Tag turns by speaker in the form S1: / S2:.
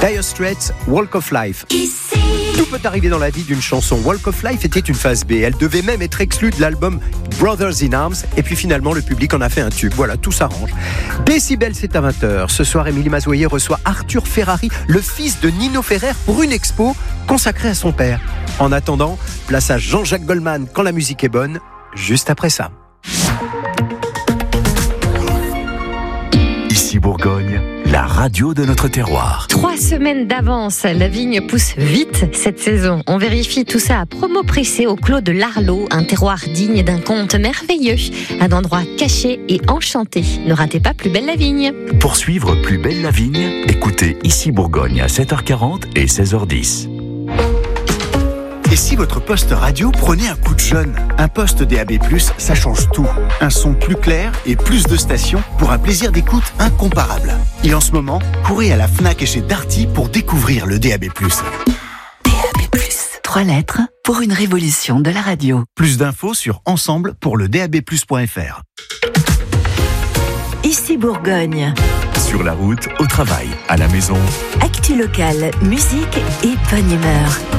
S1: Dire Straits, Walk of Life. Tout peut arriver dans la vie d'une chanson. Walk of Life était une phase B. Elle devait même être exclue de l'album Brothers in Arms. Et puis finalement, le public en a fait un tube. Voilà, tout s'arrange. Décibel, c'est à 20h. Ce soir, Émilie Mazoyer reçoit Arthur Ferrari, le fils de Nino Ferrer, pour une expo consacrée à son père. En attendant, place à Jean-Jacques Goldman quand la musique est bonne, juste après ça.
S2: Ici Bourgogne, la radio de notre terroir.
S3: 3 semaines d'avance, la vigne pousse vite cette saison. On vérifie tout ça à Promo Pressé au Clos de l'Arlot, un terroir digne d'un conte merveilleux, un endroit caché et enchanté. Ne ratez pas Plus belle la vigne.
S2: Pour suivre Plus belle la vigne, écoutez Ici Bourgogne à 7h40 et 16h10.
S4: Et si votre poste radio prenait un coup de jeune? Un poste DAB+, ça change tout. Un son plus clair et plus de stations pour un plaisir d'écoute incomparable. Et en ce moment, courez à la Fnac et chez Darty pour découvrir le DAB+.
S5: DAB+, 3 lettres pour une révolution de la radio.
S4: Plus d'infos sur ensemble pour le dabplus.fr.
S5: Ici Bourgogne.
S2: Sur la route, au travail, à la maison.
S5: Actu locale, musique et bonne humeur.